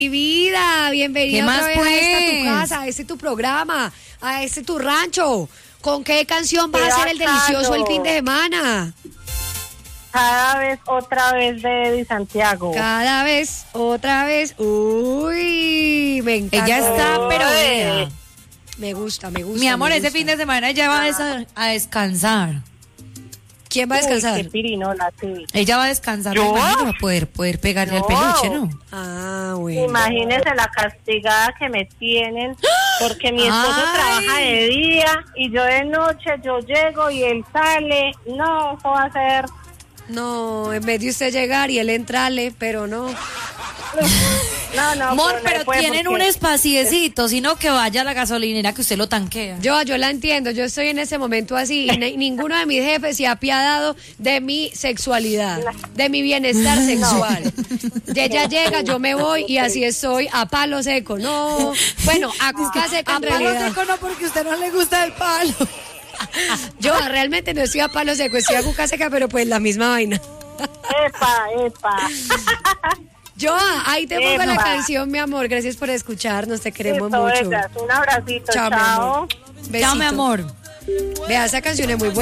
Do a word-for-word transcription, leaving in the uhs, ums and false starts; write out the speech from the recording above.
Mi vida, bienvenida ¿Qué otra más, vez a esta tu pues? casa, a este tu programa, a este tu rancho. ¿Con qué canción vas Qué a hacer el delicioso el bacano. fin de semana? Cada vez, otra vez de Eddie Santiago. Cada vez, otra vez. Uy, me encanta. Ella está, pero Ay. vea. Me gusta, me gusta. Mi amor, me ese gusta. fin de semana ella va a, des- a descansar. ¿Quién va a Uy, descansar? qué pirinola, sí. Ella va a descansar, ¿Yo? me imagino, para poder, poder pegarle al No. peluche, ¿no? Ah, bueno. Imagínese la castigada que me tienen, porque mi esposo Ay. trabaja de día y yo de noche, yo llego y él sale. No, eso va a ser... No, en vez de usted llegar y él entrarle, pero no. No, no, Amor, no pero puede tienen porque- un espaciecito, sino que vaya a la gasolinera que usted lo tanquea. Yo, yo la entiendo, yo estoy en ese momento así y ni- ninguno de mis jefes se ha apiadado de mi sexualidad, de mi bienestar sexual. De ella llega, yo me voy y así estoy a palo seco. No, bueno, a cuca seca A en palo realidad. seco no, porque a usted no le gusta el palo. Yo realmente no estoy a palo seco, estoy a cuca seca, pero pues la misma vaina. Epa, epa. Yo, ahí te pongo la Epa. canción, mi amor. Gracias por escucharnos, te queremos Listo, mucho. bellas. Un abracito, Chao, chao. mi amor. Chao, mi Besito. amor. Vea, esa canción es muy buena.